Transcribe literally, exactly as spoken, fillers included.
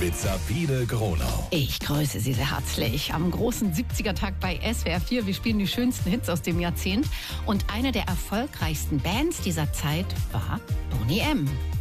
mit Sabine Gronau. Ich grüße Sie sehr herzlich am großen siebziger-Tag bei S W R vier. Wir spielen die schönsten Hits aus dem Jahrzehnt. Und eine der erfolgreichsten Bands dieser Zeit war Boney M.